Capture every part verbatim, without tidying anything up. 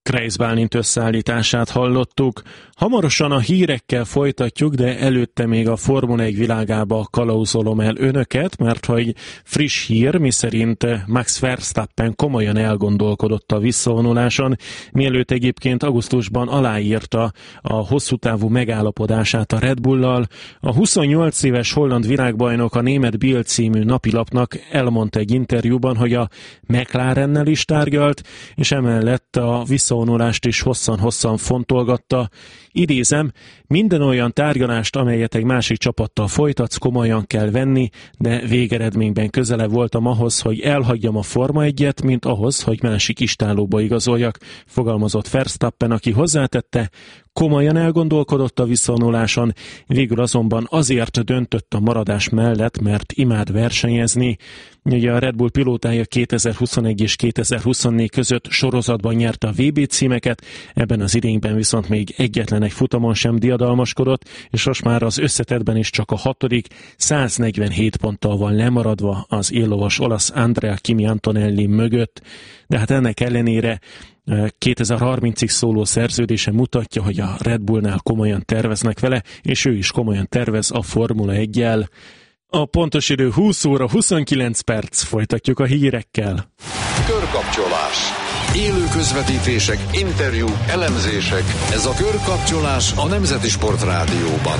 Kreisz Bálint összeállítását hallottuk. Hamarosan a hírekkel folytatjuk, de előtte még a Formula egy világába kalauzolom el önöket, mert ha egy friss hír, miszerint Max Verstappen komolyan elgondolkodott a visszavonuláson, mielőtt egyébként augusztusban aláírta a hosszú távú megállapodását a Red Bullal. A huszonnyolc éves holland világbajnok a német Bild című napilapnak elmondta egy interjúban, hogy a McLarennel is tárgyalt, és emellett a visszavonulást is hosszan-hosszan fontolgatta. Idézem, minden olyan tárgyalást, amelyet egy másik csapattal folytatsz, komolyan kell venni, de végeredményben közelebb voltam ahhoz, hogy elhagyjam a Forma egyet, mint ahhoz, hogy másik istállóba igazoljak, fogalmazott Verstappen, aki hozzátette, komolyan elgondolkodott a visszavonuláson, végül azonban azért döntött a maradás mellett, mert imád versenyezni. Ugye a Red Bull pilótája kétezer-huszonegy és kétezer-huszonnégy között sorozatban nyerte a vé bé címeket, ebben az idényben viszont még egyetlen egy futamon sem diadalmaskodott, és most már az összetettben is csak a hatodik, száznegyvenhét ponttal van lemaradva az éllovas olasz Andrea Kimi Antonelli mögött, de hát ennek ellenére kétezer-harmincig szóló szerződése mutatja, hogy a Red Bullnál komolyan terveznek vele, és ő is komolyan tervez a Formula egyel. A pontos idő húsz óra huszonkilenc perc, folytatjuk a hírekkel. Körkapcsolás. Élő közvetítések, interjúk, elemzések. Ez a Körkapcsolás a Nemzeti Sport Rádióban.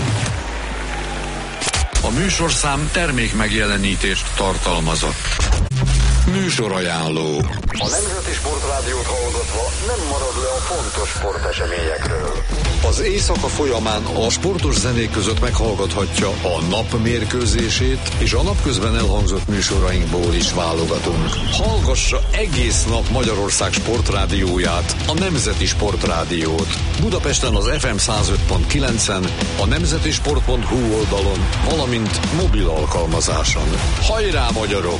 A műsorszám termék megjelenítést tartalmazott. Műsorajánló. A Nemzeti Sport Rádiót hallgatva nem marad le a fontos sporteseményekről. Az éjszaka folyamán a sportos zenék között meghallgathatja a nap mérkőzését, és a napközben elhangzott műsorainkból is válogatunk. Hallgassa egész nap Magyarország sportrádióját, a Nemzeti Sport Rádiót. Budapesten az ef em száz öt pont kilencen, a nemzetisport pont hu oldalon, valamint mobil alkalmazáson. Hajrá, magyarok!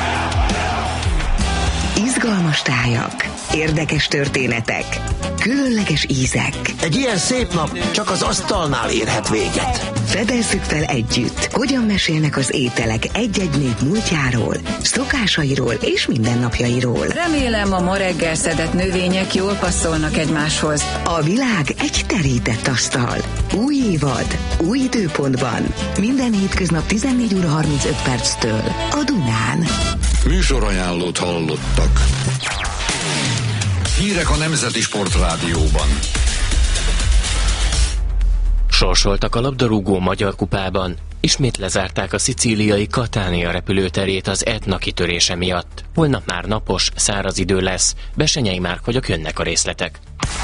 Izgalmas tájak, érdekes történetek, különleges ízek. Egy ilyen szép nap csak az asztalnál érhet véget. Fedezzük fel együtt, hogyan mesélnek az ételek egy-egy nép múltjáról, szokásairól és mindennapjairól. Remélem, a ma reggel szedett növények jól passzolnak egymáshoz. A világ egy terített asztal. Új évad, új időpontban. Minden hétköznap tizennégy óra harmincöt perctől a Dunán. Műsorajánlót hallottak. Hírek a Nemzeti Sport Rádióban. Sorsoltak a labdarúgó Magyar Kupában. Ismét lezárták a szicíliai Catania repülőterét az Etna kitörése miatt. Holnap már napos, száraz idő lesz. Besenyei Márk vagyok, jönnek a részletek.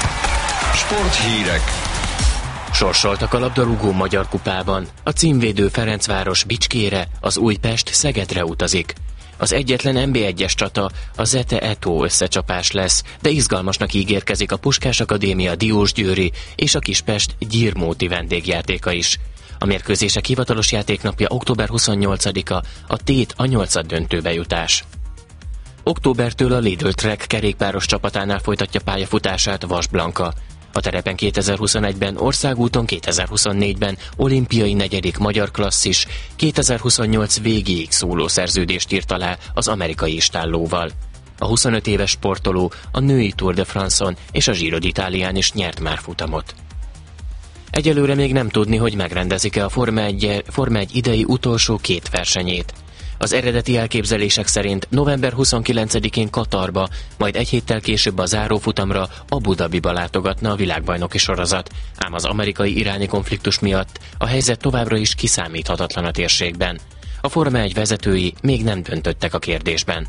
Sporthírek. Sorsoltak a labdarúgó Magyar Kupában. A címvédő Ferencváros Bicskére, az Újpest Szegedre utazik. Az egyetlen en bé egyes csata a Zete Eto összecsapás lesz, de izgalmasnak ígérkezik a Puskás Akadémia Diósgyőri és a Kispest Gyirmóti vendégjátéka is. A mérkőzések hivatalos játéknapja október huszonnyolcadika, a tét a nyolcaddöntőbe jutás. Októbertől a Lidl Trek kerékpáros csapatánál folytatja pályafutását Vas Blanka. A terepen kétezer-huszonegyben, országúton kétezer-huszonnégyben olimpiai negyedik magyar klasszis, kétezer-huszonnyolc végéig szóló szerződést írt alá az amerikai istállóval. A huszonöt éves sportoló a női Tour de France-on és a Giro d'Italián is nyert már futamot. Egyelőre még nem tudni, hogy megrendezik-e a Forma egy, Forma egy idei utolsó két versenyét. Az eredeti elképzelések szerint november huszonkilencedikén Katarba, majd egy héttel később a zárófutamra Abu Dhabiba látogatna a világbajnoki sorozat, ám az amerikai-iráni konfliktus miatt a helyzet továbbra is kiszámíthatatlan a térségben. A Forma egy vezetői még nem döntöttek a kérdésben.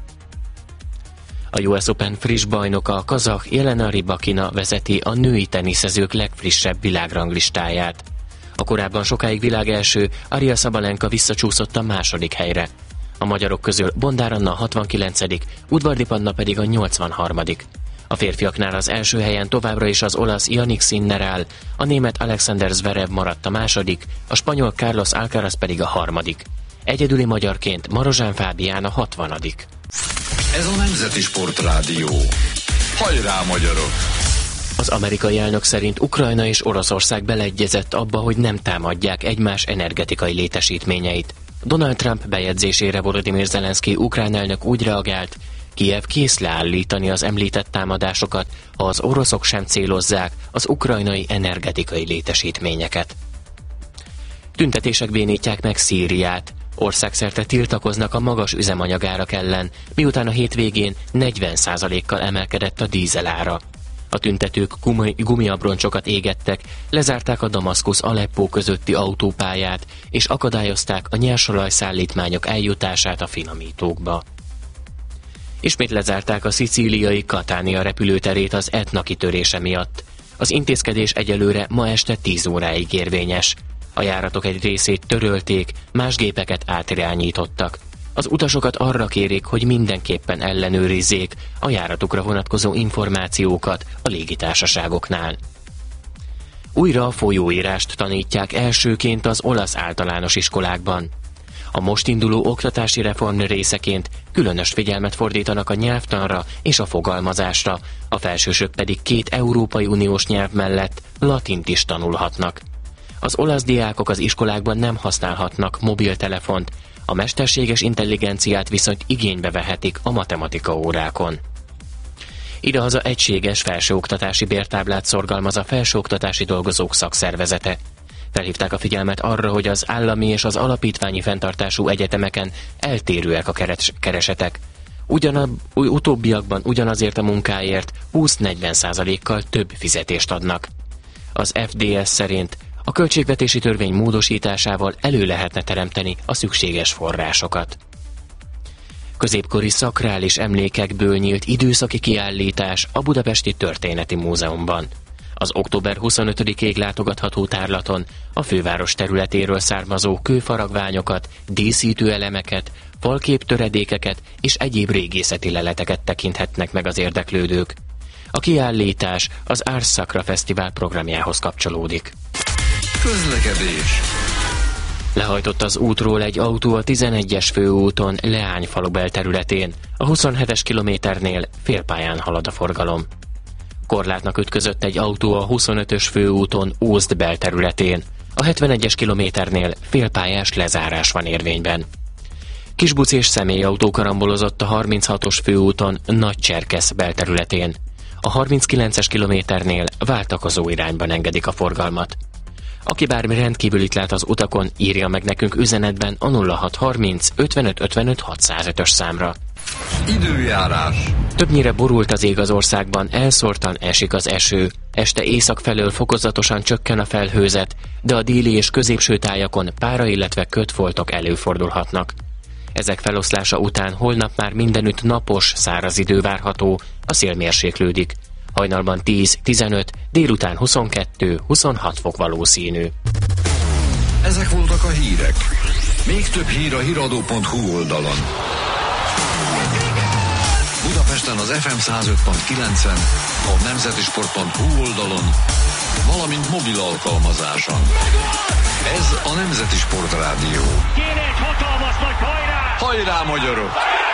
A u es Open friss bajnoka, a kazah Jelena Rybakina vezeti a női teniszezők legfrissebb világranglistáját. A korábban sokáig világelső Aria Sabalenka visszacsúszott a második helyre. A magyarok közül Bondár Anna a hatvankilencedik, Udvardi Panna pedig a nyolcvanharmadik A férfiaknál az első helyen továbbra is az olasz Jannik Sinner áll, a német Alexander Zverev maradt a második, a spanyol Carlos Alcaraz pedig a harmadik. Egyedüli magyarként Marozsán Fábián a hatvanadik Ez a Nemzeti Sport Rádió. Hajrá, magyarok! Az amerikai elnök szerint Ukrajna és Oroszország beleegyezett abba, hogy nem támadják egymás energetikai létesítményeit. Donald Trump bejegyzésére Volodymyr Zelenszky ukrán elnök úgy reagált, Kijev kész leállítani az említett támadásokat, ha az oroszok sem célozzák az ukrajnai energetikai létesítményeket. Tüntetések bénítják meg Szíriát. Országszerte tiltakoznak a magas üzemanyagárak ellen, miután a hétvégén negyven százalékkal emelkedett a dízelára. A tüntetők gumi, gumiabroncsokat égettek, lezárták a Damaszkusz-Aleppó közötti autópályát, és akadályozták a nyersolajszállítmányok eljutását a finomítókba. Ismét lezárták a szicíliai Catania repülőterét az Etna kitörése miatt. Az intézkedés egyelőre ma este tíz óráig érvényes. A járatok egy részét törölték, más gépeket átirányítottak. Az utasokat arra kérik, hogy mindenképpen ellenőrizzék a járatukra vonatkozó információkat a légitársaságoknál. Újra a folyóírást tanítják elsőként az olasz általános iskolákban. A most induló oktatási reform részeként különös figyelmet fordítanak a nyelvtanra és a fogalmazásra, a felsősök pedig két Európai Uniós nyelv mellett latint is tanulhatnak. Az olasz diákok az iskolákban nem használhatnak mobiltelefont, a mesterséges intelligenciát viszont igénybe vehetik a matematika órákon. Idehaza egységes felsőoktatási bértáblát szorgalmaz a Felsőoktatási Dolgozók Szakszervezete. Felhívták a figyelmet arra, hogy az állami és az alapítványi fenntartású egyetemeken eltérőek a keres- keresetek. Ugyanab, utóbbiakban ugyanazért a munkáért húsz-negyven százalékkal több fizetést adnak. Az ef dé es szerint a költségvetési törvény módosításával elő lehetne teremteni a szükséges forrásokat. Középkori szakrális emlékekből nyílt időszaki kiállítás a Budapesti Történeti Múzeumban. Az október huszonötödikéig látogatható tárlaton a főváros területéről származó kőfaragványokat, díszítő elemeket, falképtöredékeket és egyéb régészeti leleteket tekinthetnek meg az érdeklődők. A kiállítás az Ars Sacra Fesztivál programjához kapcsolódik. Közlekedés. Lehajtott az útról egy autó a tizenegyes főúton Leányfalu belterületén. A huszonhetes kilométernél félpályán halad a forgalom. Korlátnak ütközött egy autó a huszonötös főúton Ózd belterületén. A hetvenegyes kilométernél félpályás lezárás van érvényben. Kisbuc és személyautó karambolozott a harminchatos főúton Nagycserkesz belterületén. A harminckilences kilométernél váltakozó irányban engedik a forgalmat. Aki bármi rendkívülit lát az utakon, írja meg nekünk üzenetben a nulla hat harminc ötvenöt ötvenöt hatszázötös számra. Időjárás. Többnyire borult az ég az országban, elszórtan esik az eső. Este észak felől fokozatosan csökken a felhőzet, de a déli és középső tájakon pára, illetve kötfoltok előfordulhatnak. Ezek feloszlása után holnap már mindenütt napos, száraz idő várható, a szél mérséklődik. Hajnalban tíz-tizenöt, délután huszonkettő-huszonhat fok valószínű. Ezek voltak a hírek. Még több hír a híradó pont hu oldalon. Budapesten az ef em száz öt pont kilencen, a nemzetisport pont hu oldalon, valamint mobil alkalmazáson. Ez a Nemzeti Sport Rádió. Kéne egy hatalmas nagy hajrá! Hajrá, magyarok!